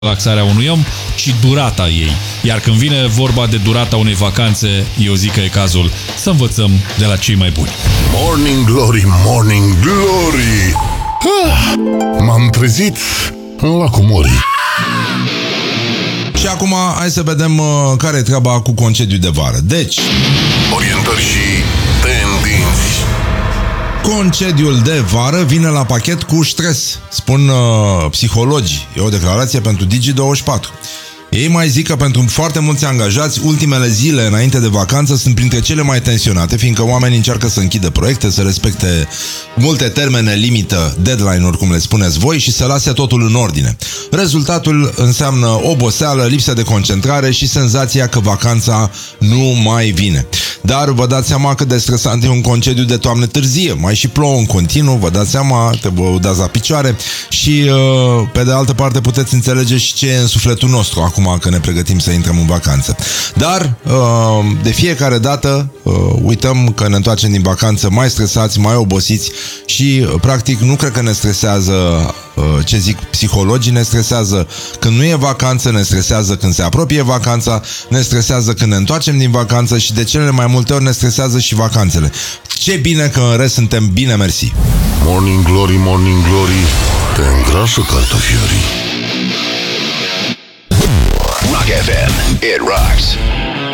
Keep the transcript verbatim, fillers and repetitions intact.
relaxarea unui om, ci durata ei. Iar când vine vorba de durata unei vacanțe, eu zic că e cazul să învățăm de la cei mai buni. Morning Glory, Morning Glory! Ah, m-am trezit la Comori. Și acum hai să vedem uh, care e treaba cu concediu de vară. Deci, orientări și tendinți. Concediul de vară vine la pachet cu stres, spun uh, psihologii. E o declarație pentru Digi douăzeci și patru. Ei mai zic că pentru foarte mulți angajați, ultimele zile înainte de vacanță sunt printre cele mai tensionate, fiindcă oamenii încearcă să închidă proiecte, să respecte multe termene limită, deadline-uri, cum le spuneți voi, și să lase totul în ordine. Rezultatul înseamnă oboseală, lipsă de concentrare și senzația că vacanța nu mai vine. Dar vă dați seama cât de stresant e un concediu de toamnă târzie. Mai și plouă în continuu, vă dați seama, trebuie dați la picioare și, pe de altă parte, puteți înțelege și ce e în sufletul nostru acum că ne pregătim să intrăm în vacanță. Dar, de fiecare dată, uităm că ne întoarcem din vacanță mai stresați, mai obosiți și, practic, nu cred că ne stresează, ce zic psihologii, ne stresează când nu e vacanță, ne stresează când se apropie vacanța, ne stresează când ne întoarcem din vacanță și de cele mai multe ori ne stresează și vacanțele. Ce bine că în rest suntem bine, mersi. Morning Glory, Morning Glory, te îngrașă cartofiorii. Rock F M, it rocks.